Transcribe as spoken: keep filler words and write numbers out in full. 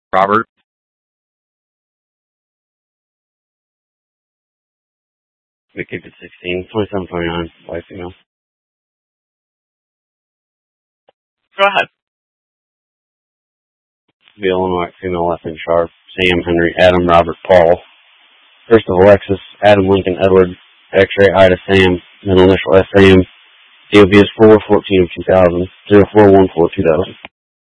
Robert. We keep it sixteen. twenty-seven twenty-nine. White female. Go ahead. Bill and white female, left and sharp. Sam, Henry, Adam, Robert, Paul. First of Alexis, Adam, Lincoln, Edward, X-ray, Ida, Sam, middle initial S, Sam. D O B is four fourteen of two thousand, zero four one four two thousand.